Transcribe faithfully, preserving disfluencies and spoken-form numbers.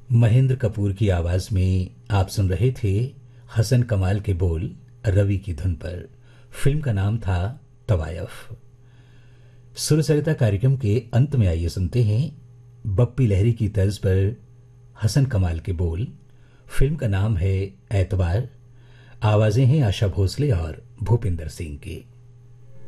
महेंद्र कपूर की आवाज में आप सुन रहे थे हसन कमाल के बोल रवि की धुन पर। फिल्म का नाम था तवायफ। सुरसरिता कार्यक्रम के अंत में आइए सुनते हैं बप्पी लहरी की तर्ज पर हसन कमाल के बोल। फिल्म का नाम है एतबार। आवाजें हैं आशा भोसले और भूपिंदर सिंह की।